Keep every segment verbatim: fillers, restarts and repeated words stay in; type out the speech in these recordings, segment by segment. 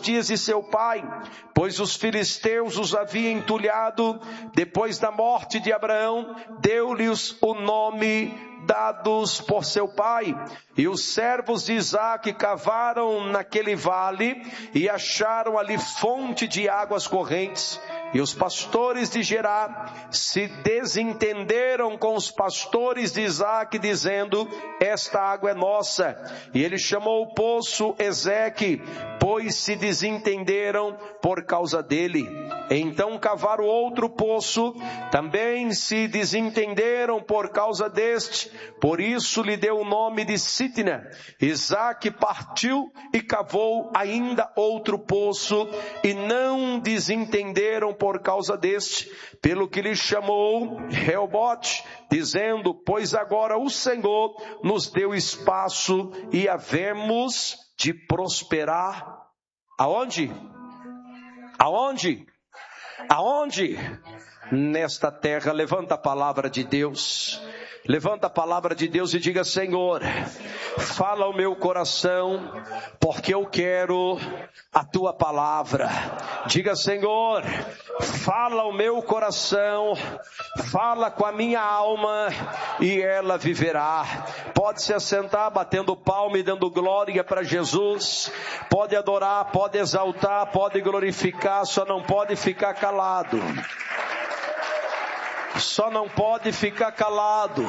dias de seu pai, pois os filisteus os haviam entulhado. Depois da morte de Abraão, deu-lhes o nome dados por seu pai. E os servos de Isaque cavaram naquele vale e acharam ali fonte de águas correntes. E os pastores de Gerá se desentenderam com os pastores de Isaque, dizendo: esta água é nossa. E ele chamou o poço Ezeque, pois se desentenderam por causa dele. Então cavaram outro poço, também se desentenderam por causa deste, por isso lhe deu o nome de Sitna. Isaque partiu e cavou ainda outro poço, e não desentenderam por causa deste, pelo que lhe chamou Reobote, dizendo: pois agora o Senhor nos deu espaço e havemos de prosperar. Aonde? Aonde? Aonde? Nesta terra. Levanta a palavra de Deus. Levanta a palavra de Deus e diga: Senhor, fala ao meu coração, porque eu quero a tua palavra. Diga: Senhor, fala ao meu coração, fala com a minha alma e ela viverá. Pode se assentar batendo palma e dando glória para Jesus. Pode adorar, pode exaltar, pode glorificar, só não pode ficar calado. Só não pode ficar calado.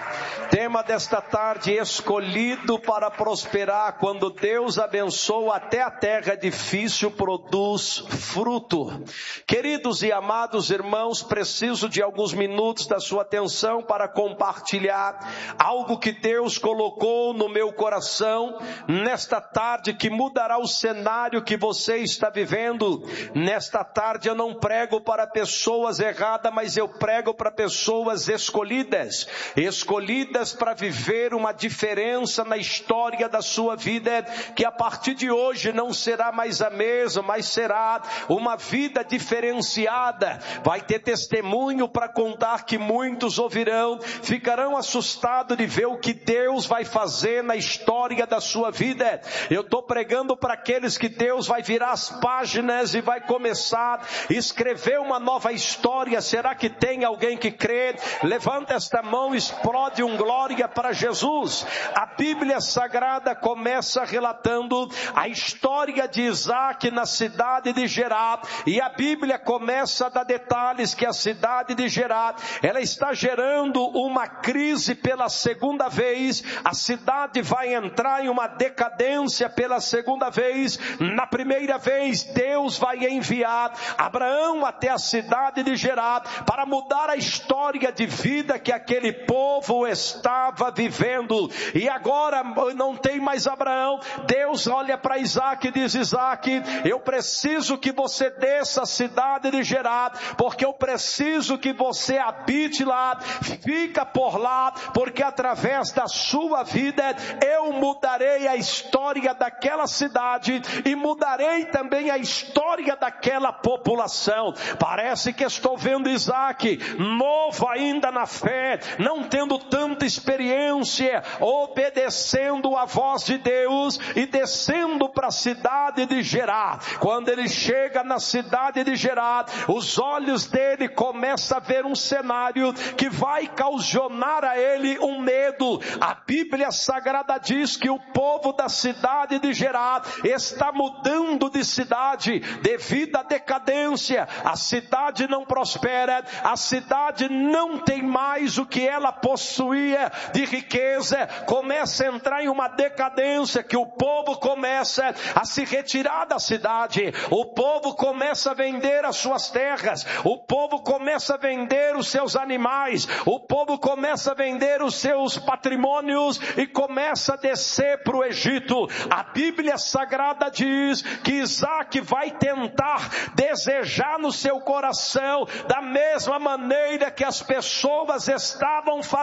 Tema desta tarde: escolhido para prosperar. Quando Deus abençoa, até a terra difícil produz fruto. Queridos e amados irmãos, preciso de alguns minutos da sua atenção para compartilhar algo que Deus colocou no meu coração nesta tarde, que mudará o cenário que você está vivendo. Nesta tarde eu não prego para pessoas erradas, mas eu prego para pessoas escolhidas. Escolhidas para viver uma diferença na história da sua vida, que a partir de hoje não será mais a mesma, mas será uma vida diferenciada. Vai ter testemunho para contar que muitos ouvirão, ficarão assustados de ver o que Deus vai fazer na história da sua vida. Eu estou pregando para aqueles que Deus vai virar as páginas e vai começar a escrever uma nova história. Será que tem alguém que crê? Levanta esta mão, explode um glória para Jesus. A Bíblia Sagrada começa relatando a história de Isaque na cidade de Gerá, e a Bíblia começa a dar detalhes que a cidade de Gerá, ela está gerando uma crise pela segunda vez. A cidade vai entrar em uma decadência pela segunda vez. Na primeira vez, Deus vai enviar Abraão até a cidade de Gerá para mudar a história de vida que aquele povo estava vivendo. E agora não tem mais Abraão. Deus olha para Isaque e diz: Isaque, eu preciso que você desça a cidade de Gerá, porque eu preciso que você habite lá, fica por lá, porque através da sua vida eu mudarei a história daquela cidade e mudarei também a história daquela população. Parece que estou vendo Isaque novo ainda na fé, não tendo tanta experiência, obedecendo a voz de Deus e descendo para a cidade de Gerá. Quando ele chega na cidade de Gerá, os olhos dele começam a ver um cenário que vai causar a ele um medo. A Bíblia Sagrada diz que o povo da cidade de Gerá está mudando de cidade devido à decadência. A cidade não prospera, a cidade não tem mais o que ela possuía de riqueza, começa a entrar em uma decadência, que o povo começa a se retirar da cidade, o povo começa a vender as suas terras, o povo começa a vender os seus animais, o povo começa a vender os seus patrimônios e começa a descer para o Egito. A Bíblia Sagrada diz que Isaque vai tentar desejar no seu coração da mesma maneira que as pessoas estavam fazendo,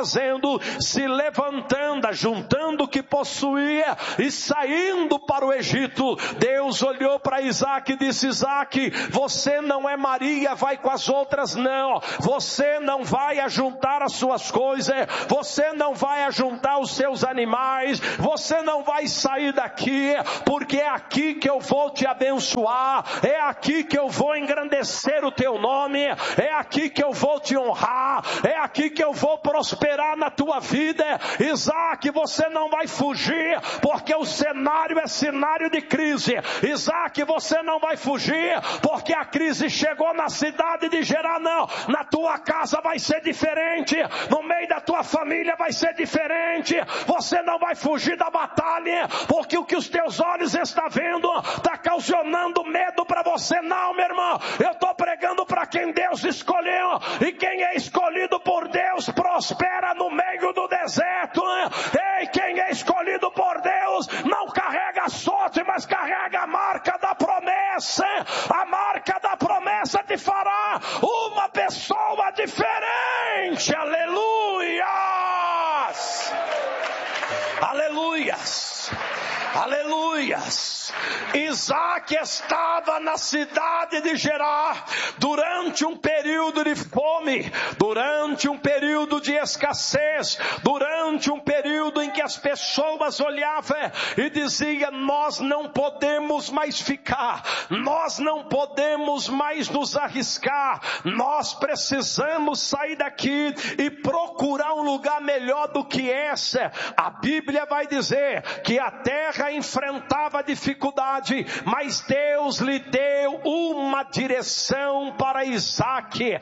dizendo, se levantando, juntando o que possuía e saindo para o Egito. Deus olhou para Isaac e disse: Isaac, você não é Maria, vai com as outras não. Você não vai ajuntar as suas coisas, você não vai ajuntar os seus animais, você não vai sair daqui, porque é aqui que eu vou te abençoar, é aqui que eu vou engrandecer o teu nome, é aqui que eu vou te honrar, é aqui que eu vou prosperar na tua vida. Isaac, você não vai fugir, porque o cenário é cenário de crise. Isaac, você não vai fugir, porque a crise chegou na cidade de Gerar, não. Na tua casa vai ser diferente, no meio da tua família vai ser diferente. Você não vai fugir da batalha, porque o que os teus olhos estão vendo está causando medo para você. Não, meu irmão, eu estou pregando para quem Deus escolheu, e quem é escolhido por Deus prospera no meio do deserto. Ei, quem é escolhido por Deus não carrega a sorte, mas carrega a marca da promessa. A marca da promessa te fará uma pessoa diferente. Aleluias! Aleluias! Aleluias! Isaac estava na cidade de Gerar durante um período de fome, durante um período de escassez, durante um período em que as pessoas olhavam e diziam: nós não podemos mais ficar, nós não podemos mais nos arriscar, nós precisamos sair daqui e procurar um lugar melhor do que essa. A Bíblia vai dizer que a terra enfrentava dificuldade, mas Deus lhe deu uma direção para Isaac.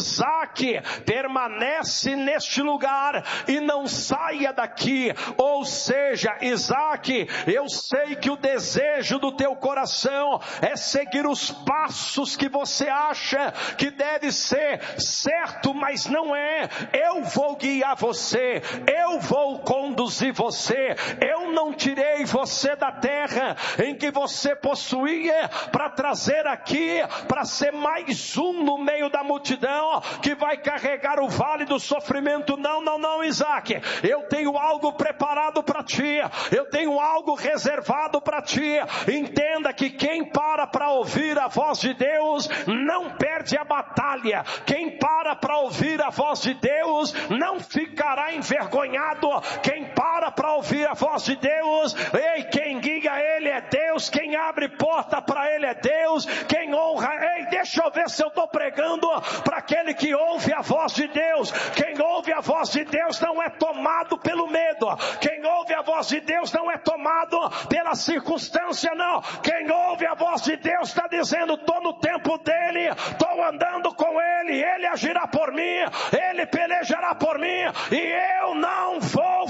Isaac, permanece neste lugar e não saia daqui. Ou seja, Isaac, eu sei que o desejo do teu coração é seguir os passos que você acha que deve ser certo, mas não é. Eu vou guiar você, eu vou conduzir você. Eu não tirei você da terra em que você possuía para trazer aqui, para ser mais um no meio da multidão que vai carregar o vale do sofrimento. Não, não, não, Isaac, eu tenho algo preparado para ti, eu tenho algo reservado para ti. Entenda que quem para para ouvir a voz de Deus não perde a batalha. Quem para para ouvir a voz de Deus não ficará envergonhado. Quem para para ouvir a voz de Deus, ei, quem guia ele é Deus, quem abre porta para ele é Deus, quem honra. Ei, deixa eu ver se eu estou pregando para aquele que ouve a voz de Deus. Quem ouve a voz de Deus não é tomado pelo medo, quem ouve a voz de Deus não é tomado pela circunstância, não. Quem ouve a voz de Deus está dizendo: estou no tempo dele, estou andando com ele, ele agirá por mim, ele pelejará por mim, e eu não vou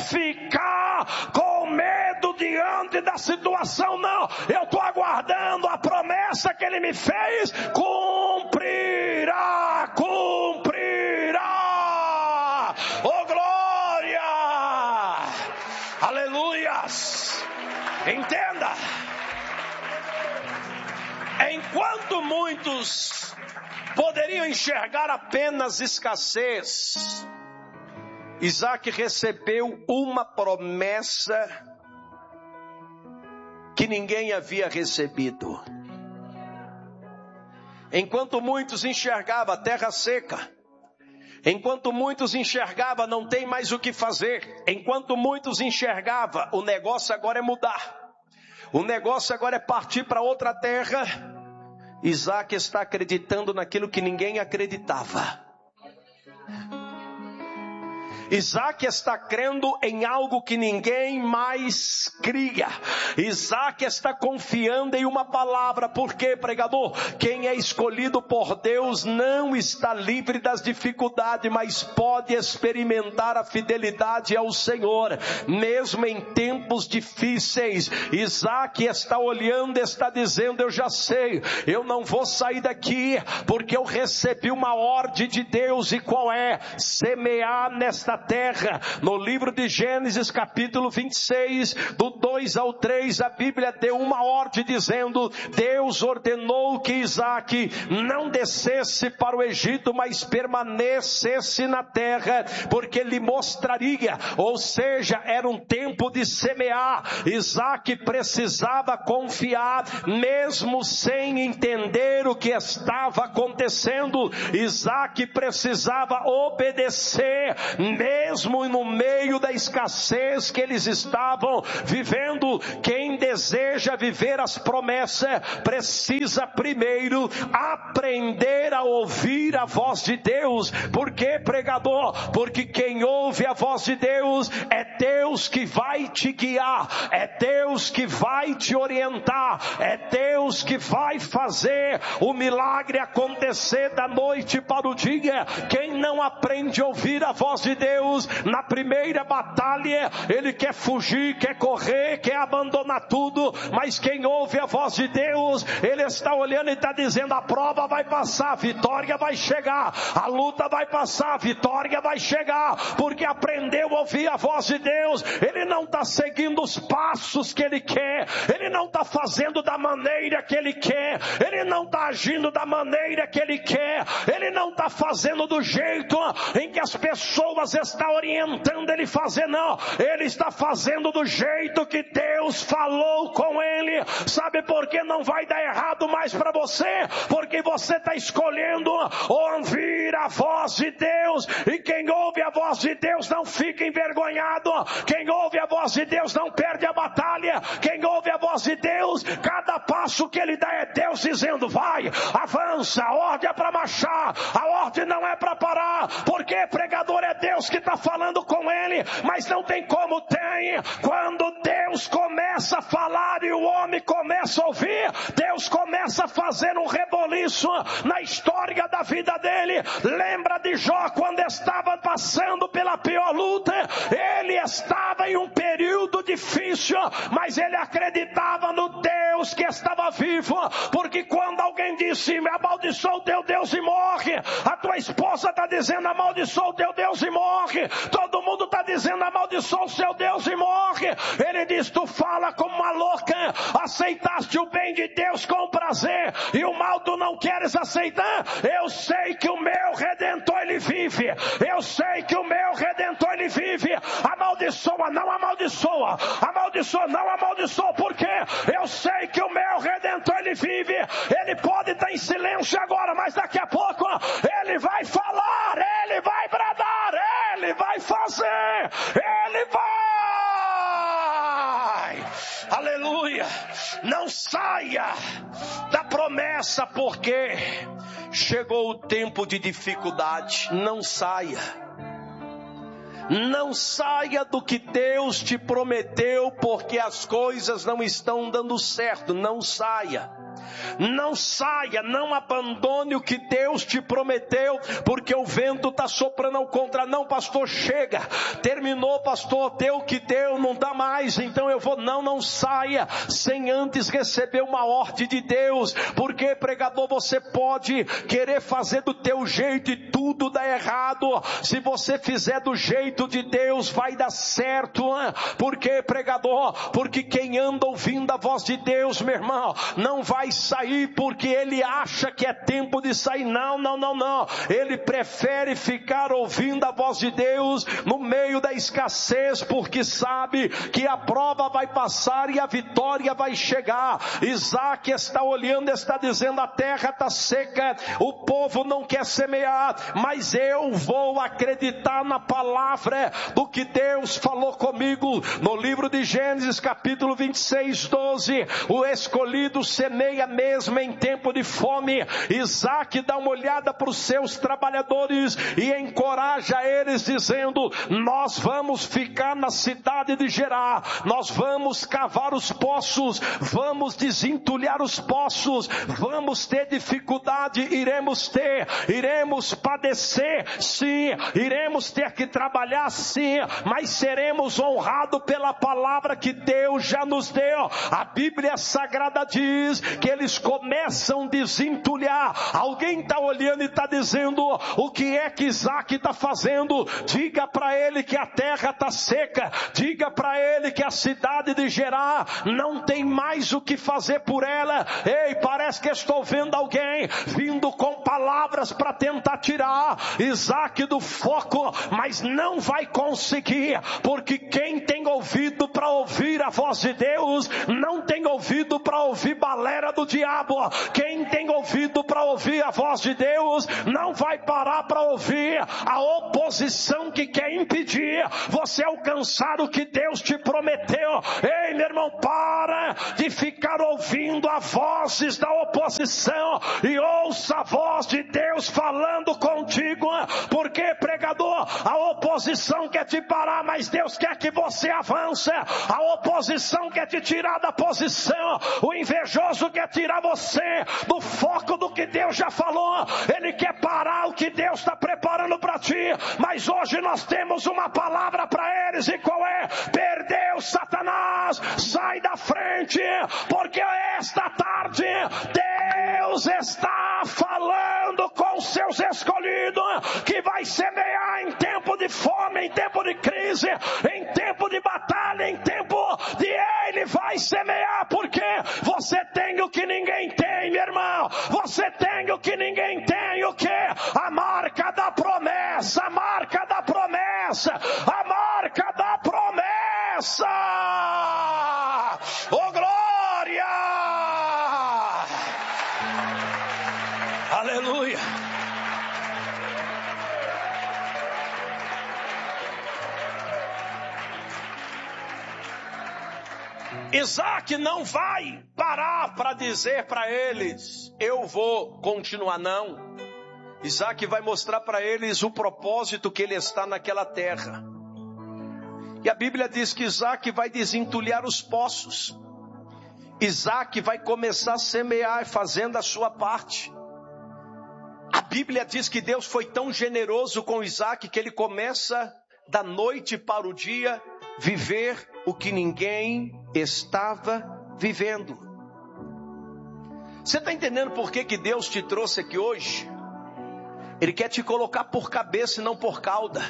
ficar com medo diante da situação, não. Eu estou aguardando a promessa que ele me fez. Cumprirá, cumprirá. Oh, glória! Aleluias! Entenda, enquanto muitos poderiam enxergar apenas escassez, Isaac recebeu uma promessa que ninguém havia recebido. Enquanto muitos enxergavam a terra seca, enquanto muitos enxergavam não tem mais o que fazer, enquanto muitos enxergavam o negócio agora é mudar, o negócio agora é partir para outra terra, Isaac está acreditando naquilo que ninguém acreditava. Isaac está crendo em algo que ninguém mais cria. Isaac está confiando em uma palavra. Por quê, pregador? Quem é escolhido por Deus não está livre das dificuldades, mas pode experimentar a fidelidade ao Senhor, mesmo em tempos difíceis. Isaac está olhando e está dizendo: eu já sei, eu não vou sair daqui, porque eu recebi uma ordem de Deus. E qual é? Semear nesta terra. No livro de Gênesis capítulo vinte e seis, do dois ao três, a Bíblia deu uma ordem dizendo: Deus ordenou que Isaque não descesse para o Egito, mas permanecesse na terra, porque lhe mostraria, ou seja, era um tempo de semear. Isaque precisava confiar, mesmo sem entender o que estava acontecendo. Isaque precisava obedecer, mesmo no meio da escassez que eles estavam vivendo. Quem deseja viver as promessas precisa primeiro aprender a ouvir a voz de Deus. Por que, pregador? Porque quem ouve a voz de Deus é Deus que vai te guiar, é Deus que vai te orientar, é Deus que vai fazer o milagre acontecer da noite para o dia. Quem não aprende a ouvir a voz de Deus, na primeira batalha ele quer fugir, quer correr, quer abandonar tudo. Mas quem ouve a voz de Deus, ele está olhando e está dizendo: a prova vai passar, a vitória vai chegar, a luta vai passar, a vitória vai chegar, porque aprendeu a ouvir a voz de Deus. Ele não está seguindo os passos que ele quer, ele não está fazendo da maneira que ele quer, ele não está agindo da maneira que ele quer, ele não está fazendo do jeito em que as pessoas estão orientando ele fazer, não. Ele está fazendo do jeito que Deus falou com ele. Sabe por que não vai dar errado mais para você? Porque você está escolhendo ouvir a voz de Deus, e quem ouve a voz de Deus não fica envergonhado, quem ouve a voz de Deus não perde a batalha, quem ouve a voz de Deus, cada passo que ele dá é Deus dizendo: vai, avança, a ordem é para marchar, a ordem não é para parar. Porque, pregador, é Deus que está falando com ele, mas não tem como tem. Quando Deus começa a falar e o homem começa a ouvir, Deus começa a fazer um reboliço na história da vida dele. Lembra de Jó, quando estava passando pela pior luta? Ele estava em um período difícil, mas ele acreditava no Deus que estava vivo. Porque quando alguém disse: amaldiçoa o teu Deus e morre, a tua esposa está dizendo: amaldiçoa o teu Deus e morre, todo mundo está dizendo: amaldiçoa o seu Deus e morre. Ele diz: tu fala como uma louca, aceitaste o bem de Deus com prazer, e o mal tu não queres aceitar. Eu sei que o meu Redentor ele vive, eu sei que o meu Redentor ele vive. Amaldiçoa, não amaldiçoa, amaldiçoa, não amaldiçoa, porque eu sei que o meu Redentor ele vive. Ele pode estar em silêncio agora, mas daqui a pouco ele vai falar, ele vai bradar, ele vai fazer, ele vai. Aleluia. Não saia da promessa, porque chegou o tempo de dificuldade. Não saia. Não saia do que Deus te prometeu, porque as coisas não estão dando certo. Não saia. Não saia, não abandone o que Deus te prometeu, porque o vento está soprando ao contrário. Não, pastor, chega, terminou, pastor, deu o que deu, não dá mais, então eu vou. Não, não saia sem antes receber uma ordem de Deus. Porque, pregador, você pode querer fazer do teu jeito e tudo dá errado. Se você fizer do jeito de Deus, vai dar certo. Por quê, pregador? Porque quem anda ouvindo a voz de Deus, meu irmão, não vai sair porque ele acha que é tempo de sair. Não, não, não, não. Ele prefere ficar ouvindo a voz de Deus no meio da escassez, porque sabe que a prova vai passar e a vitória vai chegar. Isaque está olhando, está dizendo: a terra está seca, o povo não quer semear, mas eu vou acreditar na palavra do que Deus falou comigo. No livro de Gênesis capítulo vinte e seis, doze, o escolhido semeia mesmo em tempo de fome. Isaque dá uma olhada para os seus trabalhadores e encoraja eles dizendo: nós vamos ficar na cidade de Gerar, nós vamos cavar os poços, vamos desentulhar os poços, vamos ter dificuldade, iremos ter, iremos padecer, sim, iremos ter que trabalhar, sim, mas seremos honrados pela palavra que Deus já nos deu. A Bíblia Sagrada diz que eles começam a desentulhar. Alguém está olhando e está dizendo: o que é que Isaac está fazendo? Diga para ele que a terra está seca. Diga para ele que a cidade de Gerar não tem mais o que fazer por ela. Ei, parece que estou vendo alguém vindo com palavras para tentar tirar Isaac do foco, mas não vai conseguir, porque quem tem ouvido para ouvir a voz de Deus não tem ouvido para ouvir balera do diabo. Quem tem ouvido para ouvir a voz de Deus não vai parar para ouvir a oposição que quer impedir você alcançar o que Deus te prometeu. Ei, meu irmão, para de ficar ouvindo as vozes da oposição e ouça a voz de Deus falando contigo. Porque, pregador, a oposição quer te parar, mas Deus quer que você avance. A oposição quer te tirar da posição. O invejoso quer tirar você do foco do que Deus já falou. Ele quer parar o que Deus está preparando para ti. Mas hoje nós temos uma palavra para eles. E qual é? Perdeu, Satanás, sai da frente, porque esta tarde Deus está falando com seus escolhidos, que vai semear em tempo de fome, em tempo de crise, em tempo de batalha, em tempo de Ele vai semear, porque você tem o que ninguém tem, meu irmão. Você tem o que ninguém tem. O que? A marca da promessa, a marca da promessa, a marca da promessa. Oh, glória! Aleluia! Isaac não vai parar para dizer para eles: eu vou continuar, não. Isaac vai mostrar para eles o propósito que ele está naquela terra. E a Bíblia diz que Isaac vai desentulhar os poços. Isaac vai começar a semear, fazendo a sua parte. A Bíblia diz que Deus foi tão generoso com Isaac que ele começa da noite para o dia viver o que ninguém estava vivendo. Você está entendendo por que que Deus te trouxe aqui hoje? Ele quer te colocar por cabeça e não por cauda.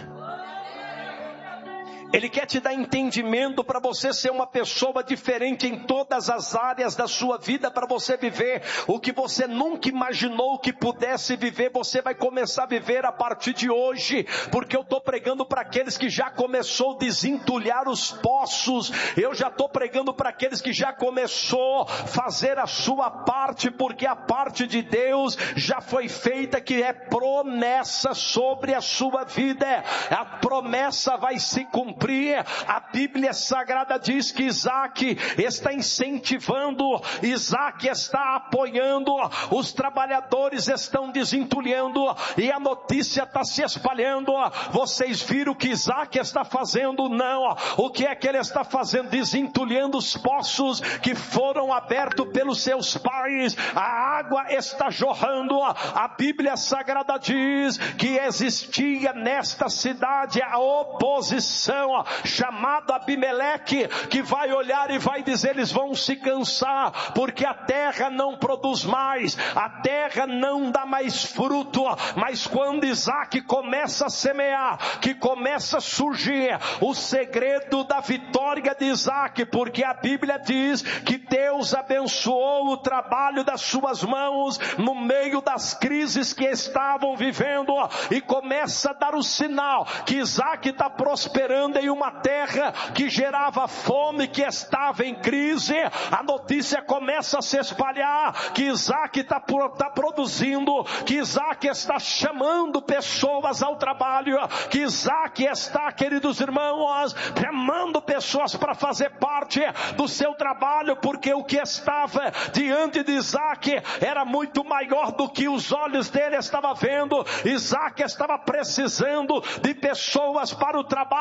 Ele quer te dar entendimento para você ser uma pessoa diferente em todas as áreas da sua vida, para você viver o que você nunca imaginou que pudesse viver. Você vai começar a viver a partir de hoje, porque eu estou pregando para aqueles que já começou a desentulhar os poços. Eu já estou pregando para aqueles que já começou a fazer a sua parte, porque a parte de Deus já foi feita, que é promessa sobre a sua vida. A promessa vai se cumprir. A Bíblia Sagrada diz que Isaac está incentivando, Isaac está apoiando, os trabalhadores estão desentulhando e a notícia está se espalhando. Vocês viram o que Isaac está fazendo? Não. O que é que ele está fazendo? Desentulhando os poços que foram abertos pelos seus pais. A água está jorrando. A Bíblia Sagrada diz que existia nesta cidade a oposição, chamado Abimeleque, que vai olhar e vai dizer: eles vão se cansar, porque a terra não produz mais, a terra não dá mais fruto. Mas quando Isaac começa a semear, que começa a surgir o segredo da vitória de Isaac, porque a Bíblia diz que Deus abençoou o trabalho das suas mãos no meio das crises que estavam vivendo, e começa a dar o sinal que Isaac está prosperando em uma terra que gerava fome, que estava em crise. A notícia começa a se espalhar que Isaac está tá produzindo, que Isaac está chamando pessoas ao trabalho, que Isaac está, queridos irmãos, chamando pessoas para fazer parte do seu trabalho, porque o que estava diante de Isaac era muito maior do que os olhos dele estavam vendo. Isaac estava precisando de pessoas para o trabalho,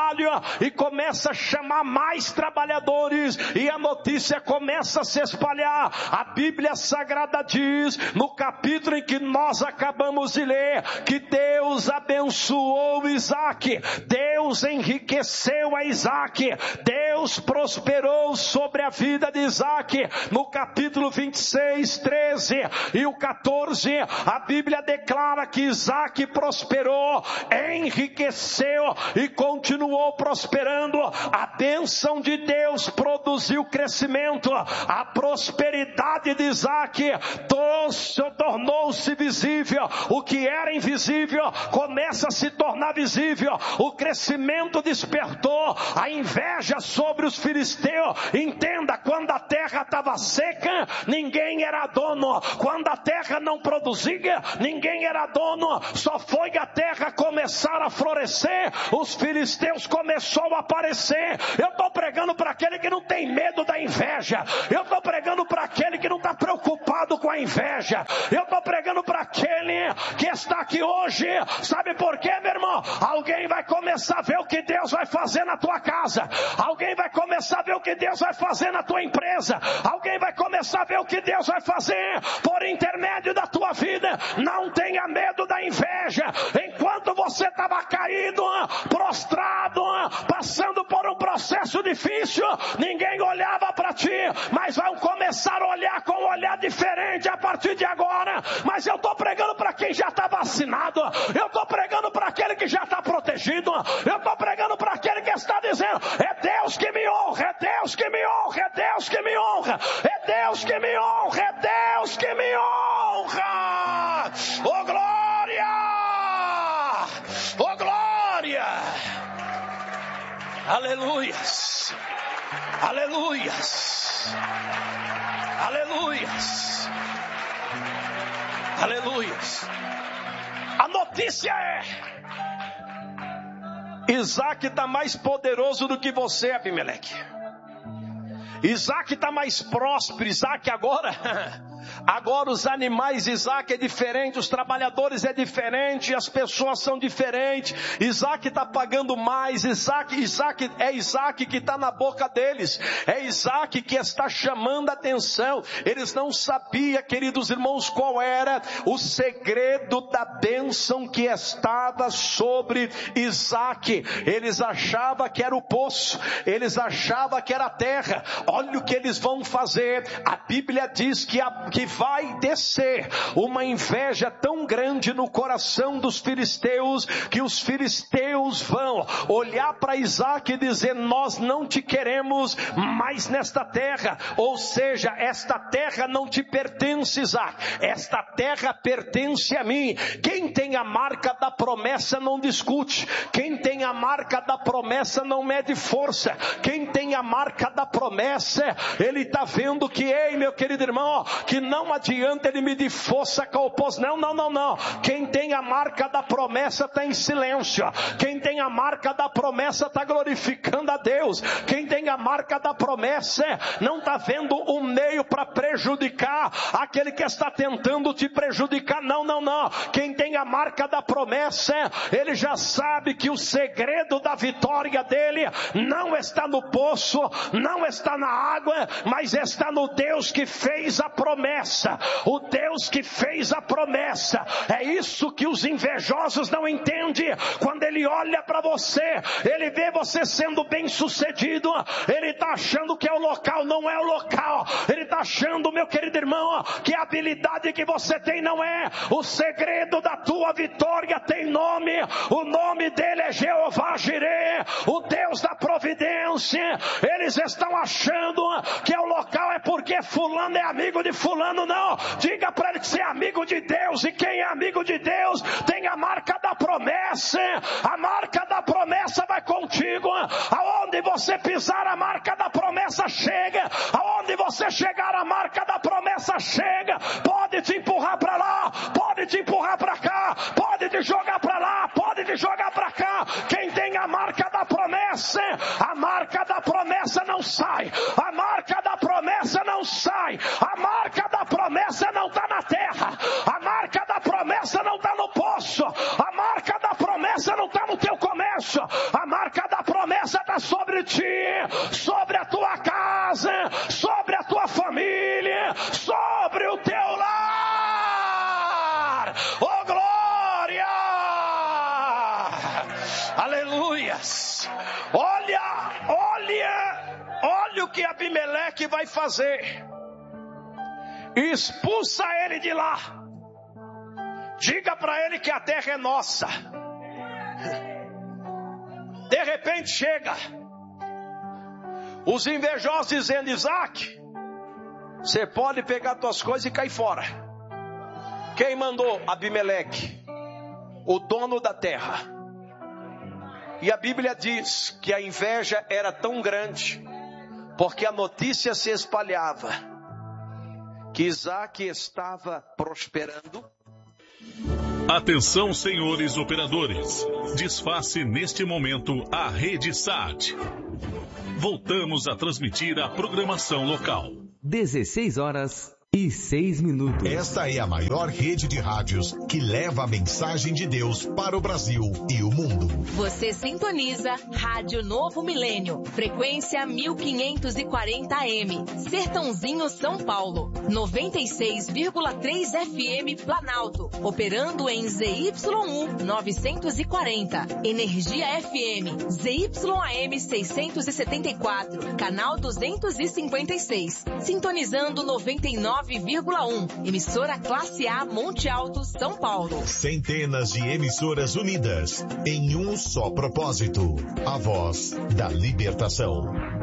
e começa a chamar mais trabalhadores, e a notícia começa a se espalhar. A Bíblia Sagrada diz, no capítulo em que nós acabamos de ler, que Deus abençoou Isaac, Deus enriqueceu a Isaac, Deus prosperou sobre a vida de Isaac. No capítulo vinte e seis, treze e o quatorze, a Bíblia declara que Isaac prosperou, enriqueceu e continuou prosperando. A bênção de Deus produziu crescimento. A prosperidade de Isaac tornou-se visível. O que era invisível começa a se tornar visível. O crescimento despertou a inveja sobre os filisteus. Entenda, quando a terra estava seca, ninguém era dono. Quando a terra não produzia, ninguém era dono. Só foi a terra começar a florescer, os filisteus começaram a aparecer. Eu estou pregando para aquele que não tem medo da inveja. Eu estou pregando para aquele que não está preocupado com a inveja. Eu estou pregando para aquele que está aqui hoje. Sabe por quê, meu irmão? Alguém vai começar a ver o que Deus vai fazer na tua casa. Alguém vai começar a ver o que Deus vai fazer na tua empresa. Alguém vai começar a ver o que Deus vai fazer por intermédio da tua vida. Não tenha medo da inveja. Enquanto você estava caído, prostrado, passando por um processo difícil, ninguém olhava para ti, mas vão começar a olhar com um olhar diferente a partir de agora. Mas eu estou pregando para quem já está vacinado, eu estou pregando para aquele que já está protegido, eu estou pregando para aquele que está dizendo: é Deus que me honra, é Deus que me honra, é Deus que me honra, é Deus que me honra, é Deus que me honra. Oh glória! Oh glória! Aleluias! Aleluias! Aleluias! Aleluias! A notícia é: Isaac está mais poderoso do que você, Abimeleque. Isaac está mais próspero. Isaac agora... Agora os animais, Isaac é diferente, os trabalhadores é diferente, as pessoas são diferentes. Isaac está pagando mais. Isaac, Isaac é Isaac que está na boca deles. É Isaac que está chamando a atenção. Eles não sabiam, queridos irmãos, qual era o segredo da bênção que estava sobre Isaac. Eles achavam que era o poço, eles achavam que era a terra. Olha o que eles vão fazer. A Bíblia diz que a que vai descer uma inveja tão grande no coração dos filisteus, que os filisteus vão olhar para Isaac e dizer: nós não te queremos mais nesta terra. Ou seja, esta terra não te pertence, Isaac, esta terra pertence a mim. Quem tem a marca da promessa não discute. Quem tem a marca da promessa não mede força. Quem tem a marca da promessa, ele está vendo que, ei, meu querido irmão, que não adianta ele medir força com a oposição. Não, não, não, não. Quem tem a marca da promessa está em silêncio. Quem tem a marca da promessa está glorificando a Deus. Quem tem a marca da promessa não está vendo um meio para prejudicar aquele que está tentando te prejudicar. Não, não, não. Quem tem a marca da promessa, ele já sabe que o segredo da vitória dele não está no poço, não está na água, mas está no Deus que fez a promessa. O Deus que fez a promessa. É isso que os invejosos não entendem. Quando ele olha para você, ele vê você sendo bem sucedido, ele está achando que é o local. Não é o local. Ele está achando, meu querido irmão, que a habilidade que você tem não é. O segredo da tua vitória tem nome. O nome dele é Jeová Jireh, o Deus da providência. Eles estão achando que é o local é porque fulano é amigo de fulano. Não, diga para ele que você é amigo de Deus, e quem é amigo de Deus tem a marca da promessa. A marca da promessa vai contigo. Aonde você pisar, a marca da promessa chega. Aonde você chegar, a marca da promessa chega. Pode te empurrar para lá, pode te empurrar para cá, pode te jogar para lá, pode te jogar para cá. Quem tem a marca da promessa, a marca da promessa não sai. A marca da promessa não sai. A marca da promessa não está na terra. A marca da promessa não está no poço. A marca da promessa não está no teu comércio. A marca da promessa Oh, glória! Aleluias! Olha, olha, olha o que Abimeleque vai fazer. Expulsa ele de lá. Diga para ele que a terra é nossa. De repente chega os invejosos dizendo: Isaac, você pode pegar tuas coisas e cair fora. Quem mandou? Abimeleque, o dono da terra. E a Bíblia diz que a inveja era tão grande, porque a notícia se espalhava, que Isaac estava prosperando. Atenção, senhores operadores. Desface neste momento a rede S A T. Voltamos a transmitir a programação local. dezesseis horas e seis minutos. Esta é a maior rede de rádios que leva a mensagem de Deus para o Brasil e o mundo. Você sintoniza Rádio Novo Milênio, frequência mil quinhentos e quarenta A M, Sertãozinho, São Paulo, noventa e seis vírgula três F M Planalto, operando em Z Y um novecentos e quarenta, Energia F M, Z Y A M seiscentos e setenta e quatro, canal duzentos e cinquenta e seis, sintonizando noventa e nove vírgula um, emissora classe A Monte Alto, São Paulo. Centenas de emissoras unidas em um só propósito: a voz da libertação.